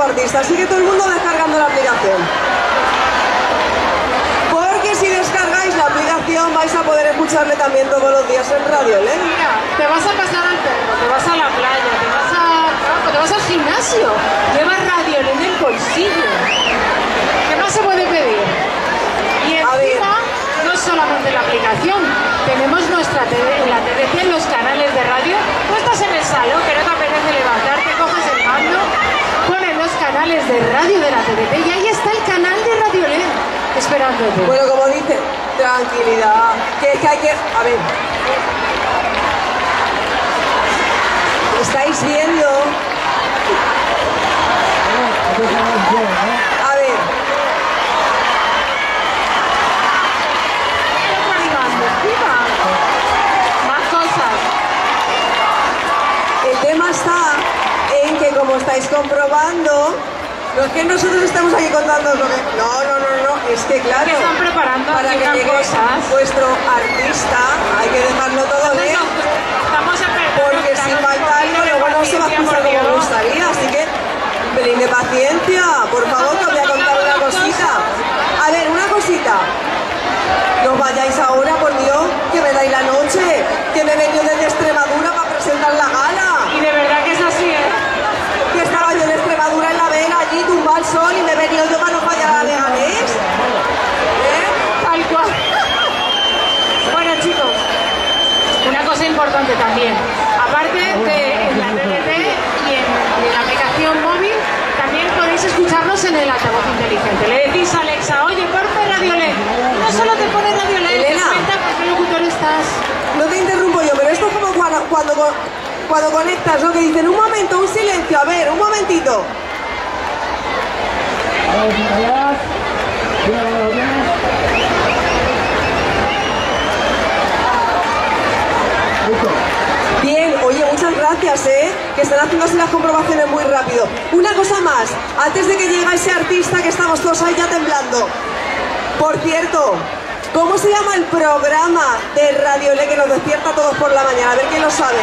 artista, así que todo el mundo descargando la aplicación. Porque si descargáis la aplicación vais a poder escucharle también todos los días en Radio LED. Mira, te vas a pasar al perro, te vas a la playa, te vas al gimnasio, llevas Radio LED en el bolsillo. ¿Qué más se puede pedir? Y encima, no solamente la aplicación, tenemos nuestra la TDT en los canales de radio. Tú estás en el salón, que no te apetece levantarte, coges el mando, pones los canales de radio de la TDT y ahí está el canal de Radio LED esperándote. Bueno, como dice, tranquilidad, que es que hay que... A ver... ¿Estáis viendo? A ver... Más cosas. El tema está en que, como estáis comprobando, no es que nosotros estemos aquí contando lo que... No, es que claro, ¿Qué están preparando para aquí que llegue cosas? vuestro artista hay que dejarlo todo bien, Estamos porque si falta algo luego no se va a escuchar como me gustaría, así que un pelín de paciencia, por favor, que os voy a contar una cosita. A ver, una cosita. No os vayáis ahora, por Dios, que me dais la noche, que me he venido desde Extremadura para presentar la gala. Y de verdad que es así, ¿eh? Que estaba yo en Extremadura, en la Vega, allí tumba al sol y me he venido yo para no fallar a Leganés. Tal cual. Bueno, chicos, una cosa importante también. Aparte de en la TDT y en la aplicación móvil, también podéis escucharnos en el altavoz inteligente. Le decís a Alexa, oye, ponme Radio LED. No solo te pone Radio LED, te Elena, cuenta por qué locutor estás. no te interrumpo yo, pero esto es como cuando conectas, ¿no? Que dicen, un momento, un silencio, a ver, un momentito. Bien, oye, muchas gracias, que están haciendo así las comprobaciones muy rápido. Una cosa más, antes de que llegue ese artista que estamos todos ahí ya temblando. Por cierto, ¿cómo se llama el programa de Radio LED que nos despierta a todos por la mañana? A ver quién lo sabe.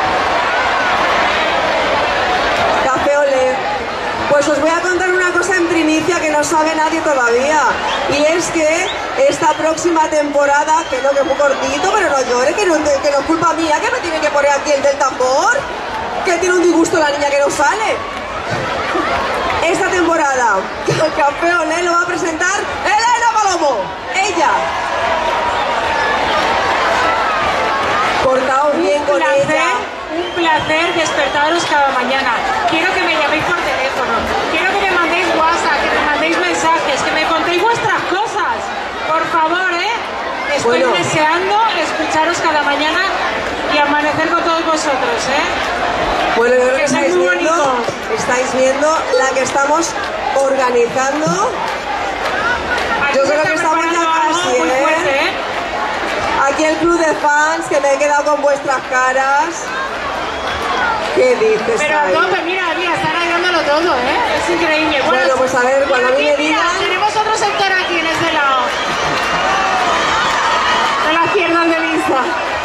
Café Olé. Pues os voy a contar una cosa en primicia que no sabe nadie todavía. Y es que esta próxima temporada, que no, que es muy cortito, pero no llore, que no es culpa mía, que me tiene que poner aquí el del tambor. Que tiene un disgusto la niña que no sale. Esta temporada, el Café Olé lo va a presentar Elena Palomo. Ella. Portaos bien con ella. Un placer despertaros cada mañana. Quiero que me llaméis por teléfono, quiero que me mandéis WhatsApp, que me mandéis mensajes, que me contéis vuestras cosas. Por favor, estoy deseando escucharos cada mañana y amanecer con todos vosotros, Bueno, yo creo que estáis estáis viendo la que estamos organizando. Yo creo que estamos ya casi, muy fuerte, Aquí el club de fans, que me he quedado con vuestras caras. ¿Qué dices? Pero ahí? no, pues mira, están ayudándolo todo, es increíble. Bueno, pues a ver, cuando a mí me mira, digan... tenemos otro sector aquí en este lado. De las piernas de Lisa.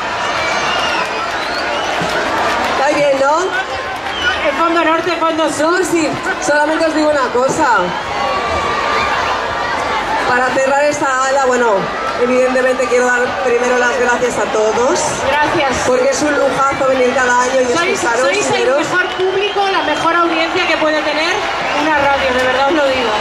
¿Está bien, no? El fondo norte, fondo sur. No, sí, solamente os digo una cosa. Para cerrar esta gala, bueno, evidentemente quiero dar primero las gracias a todos. Gracias. Porque es un lujazo venir cada año y escucharos. Sois el mejor público, la mejor audiencia que puede tener una radio, de verdad os lo digo.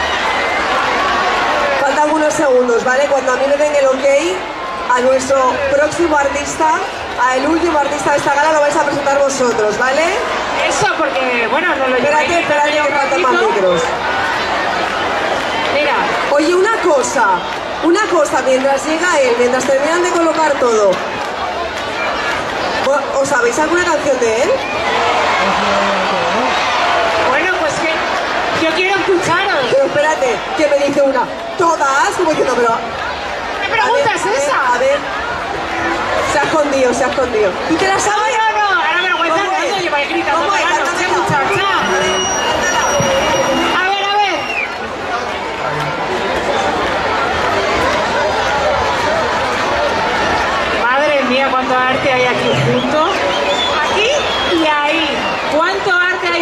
Faltan unos segundos, ¿vale? Cuando a mí me den el ok a nuestro próximo artista, al último artista de esta gala, lo vais a presentar vosotros, ¿vale? Eso, porque, bueno, no lo Espérate, que faltan más micros. Mira. Oye, una cosa, mientras llega él, mientras terminan de colocar todo, ¿os sabéis alguna canción de él? Bueno, pues que yo quiero escucharos. Pero espérate, que me dice una, todas, como diciendo, pero... ¿Qué pregunta es esa? A ver, se ha escondido. ¿Tú te la sabes? No, ahora vergüenza no, yo voy a gritar. ¿Cómo es?